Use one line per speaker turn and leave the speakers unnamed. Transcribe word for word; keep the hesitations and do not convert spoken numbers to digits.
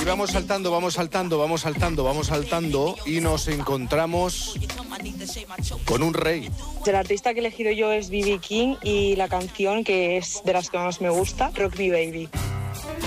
Y vamos saltando, vamos saltando, vamos saltando, vamos saltando y nos encontramos con un rey.
El artista que he elegido yo es B B King y la canción, que es de las que más me gusta, Rock Me Baby.